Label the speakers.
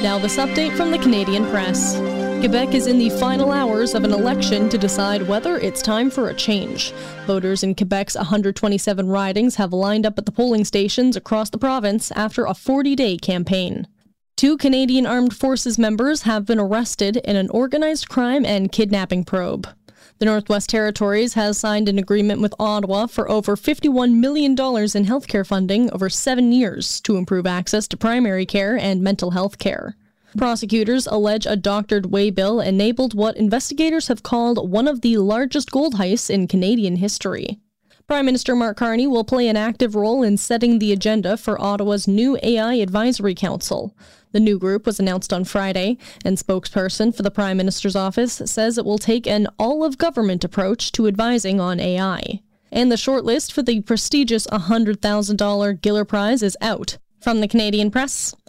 Speaker 1: Now this update from the Canadian Press. Quebec is in the final hours of an election to decide whether it's time for a change. Voters in Quebec's 127 ridings have lined up at the polling stations across the province after a 40-day campaign. 2 Canadian Armed Forces members have been arrested in an organized crime and kidnapping probe. The Northwest Territories has signed an agreement with Ottawa for over $51 million in healthcare funding over 7 years to improve access to primary care and mental health care. Prosecutors allege a doctored waybill enabled what investigators have called one of the largest gold heists in Canadian history. Prime Minister Mark Carney will play an active role in setting the agenda for Ottawa's new AI Advisory Council. The new group was announced on Friday, and spokesperson for the Prime Minister's office says it will take an all-of-government approach to advising on AI. And the shortlist for the prestigious $100,000 Giller Prize is out. From the Canadian Press,